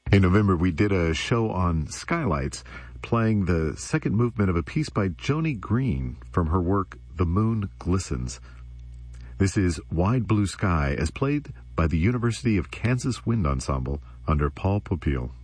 In November, we did a show on skylights, playing the second movement of a piece by Joni Green from her work The Moon Glistens. This is Wide Blue Sky, as played by the University of Kansas Wind Ensemble under Paul Popiel.